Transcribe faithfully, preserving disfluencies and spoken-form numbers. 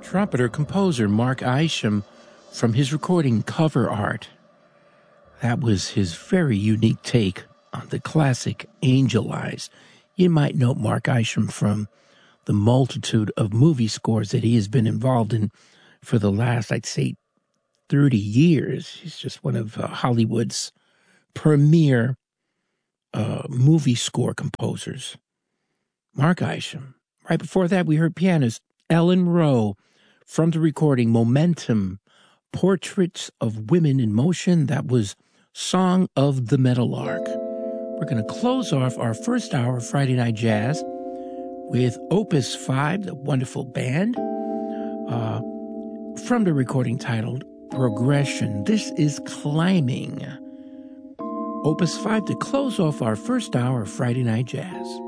trumpeter-composer Mark Isham from his recording Cover Art. That was his very unique take on the classic Angel Eyes. You might know Mark Isham from the multitude of movie scores that he has been involved in for the last, I'd say, thirty years. He's just one of uh, Hollywood's premier uh, movie score composers. Mark Isham. Right before that, we heard pianist Ellen Rowe from the recording Momentum, Portraits of Women in Motion. That was Song of the Meadowlark. We're going to close off our first hour of Friday Night Jazz with Opus five, the wonderful band, uh, from the recording titled Progression. This is Climbing. Opus five to close off our first hour of Friday Night Jazz.